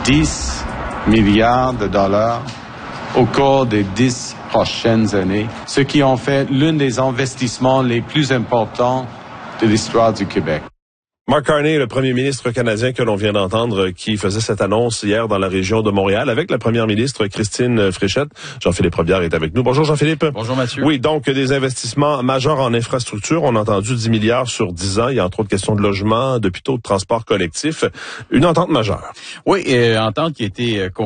10 milliards de dollars au cours des 10 prochaines années, ce qui en fait l'un des investissements les plus importants de l'histoire du Québec. Mark Carney, le premier ministre canadien que l'on vient d'entendre, qui faisait cette annonce hier dans la région de Montréal avec la première ministre Christine Fréchette. Jean-Philippe Robillard est avec nous. Bonjour Jean-Philippe. Bonjour Mathieu. Oui, donc des investissements majeurs en infrastructure. On a entendu 10 milliards sur 10 ans. Il y a entre autres questions de logement, d'hôpitaux, de transport collectif. Une entente majeure. Oui, entente qui a été